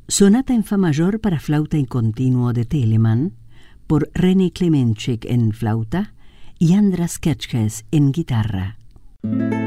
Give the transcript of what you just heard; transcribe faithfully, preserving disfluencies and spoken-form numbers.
Sonata en fa mayor para flauta en continuo de Telemann, por René Klemenchik en flauta y Andras Kertges en guitarra.